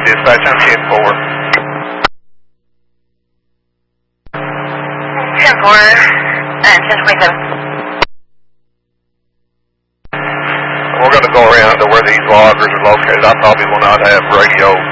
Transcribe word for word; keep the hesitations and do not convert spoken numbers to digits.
dispatch, I'm ten four. ten four, uh, ten twenty-seven. We're going to go around to where these loggers are located. I probably will not have radio